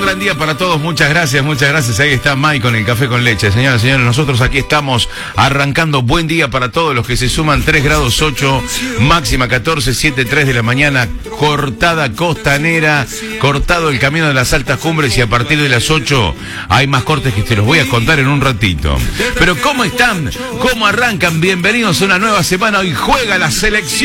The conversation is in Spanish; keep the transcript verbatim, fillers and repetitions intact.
gran día para todos, muchas gracias, muchas gracias. Ahí está Mike con el café con leche. Señoras y señores, nosotros aquí estamos arrancando. Buen día para todos los que se suman. Tres grados ocho, máxima catorce, siete tres de la mañana. Cortada costanera, cortado el camino de las altas cumbres y a partir de las ocho hay más cortes que te los voy a contar en un ratito. Pero ¿cómo están? ¿Cómo arrancan? Bienvenidos a una nueva semana. Hoy juega la selección